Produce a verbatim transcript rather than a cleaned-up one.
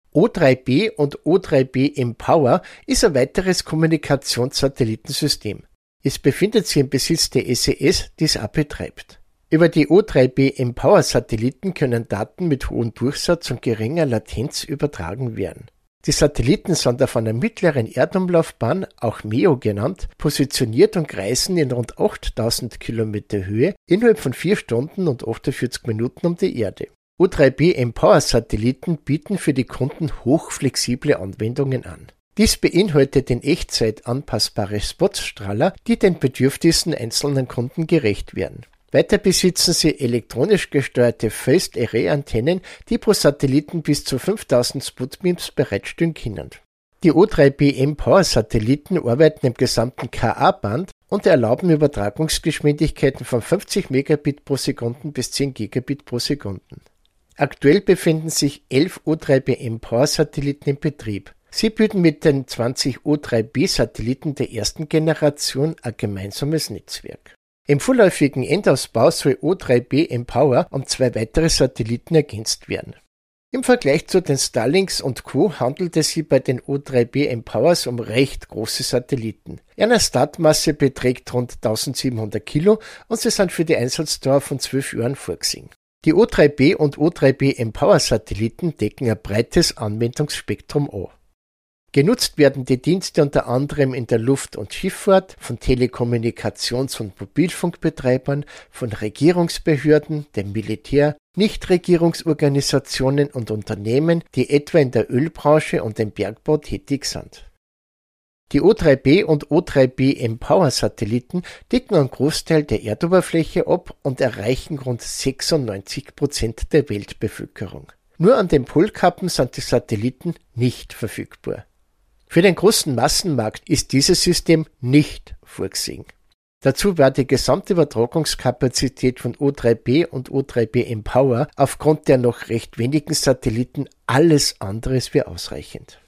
O drei B und O drei B mPOWER ist ein weiteres Kommunikationssatellitensystem. Es befindet sich im Besitz der S E S, die es auch betreibt. Über die O drei B mPOWER-Satelliten können Daten mit hohem Durchsatz und geringer Latenz übertragen werden. Die Satelliten sind auf einer mittleren Erdumlaufbahn, auch MEO genannt, positioniert und kreisen in rund achttausend Kilometer Höhe innerhalb von vier Stunden und achtundvierzig Minuten um die Erde. O drei B mPOWER-Satelliten bieten für die Kunden hochflexible Anwendungen an. Dies beinhaltet in Echtzeit anpassbare Spotstrahler, die den Bedürfnissen einzelner Kunden gerecht werden. Weiter besitzen sie elektronisch gesteuerte Phased Array Antennen, die pro Satelliten bis zu fünftausend Spotbeams bereitstellen können. Die O drei B mPOWER Satelliten arbeiten im gesamten Ka Band und erlauben Übertragungsgeschwindigkeiten von fünfzig Megabit pro Sekunde bis zehn Gigabit pro Sekunde. Aktuell befinden sich elf O drei B mPOWER Satelliten in Betrieb. Sie bieten mit den zwanzig O drei B Satelliten der ersten Generation ein gemeinsames Netzwerk. Im vorläufigen Endausbau soll O drei B mPOWER um zwei weitere Satelliten ergänzt werden. Im Vergleich zu den Starlinks und Co. handelt es sich bei den O drei B mPOWERs um recht große Satelliten. Ihre Startmasse beträgt rund eintausendsiebenhundert Kilo und sie sind für die Einsatzdauer von zwölf Jahren vorgesehen. Die O drei B und O drei B mPOWER Satelliten decken ein breites Anwendungsspektrum an. Genutzt werden die Dienste unter anderem in der Luft- und Schifffahrt, von Telekommunikations- und Mobilfunkbetreibern, von Regierungsbehörden, dem Militär, Nichtregierungsorganisationen und Unternehmen, die etwa in der Ölbranche und im Bergbau tätig sind. Die O drei B und O drei B mPOWER Satelliten decken einen Großteil der Erdoberfläche ab und erreichen rund sechsundneunzig Prozent der Weltbevölkerung. Nur an den Polkappen sind die Satelliten nicht verfügbar. Für den großen Massenmarkt ist dieses System nicht vorgesehen. Dazu war die Gesamtübertragungskapazität von O drei B und O drei B mPOWER aufgrund der noch recht wenigen Satelliten alles anderes wie ausreichend.